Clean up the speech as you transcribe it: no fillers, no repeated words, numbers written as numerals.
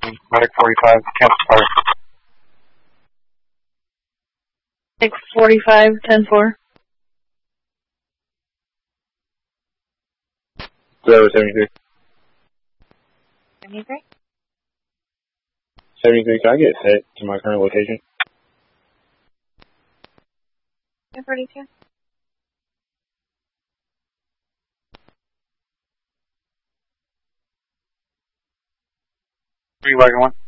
Medic 45, cancel fire. Medic 45, 10-4. 073. 73? 73, can I get set to my current location? 42. 3 wagon 1.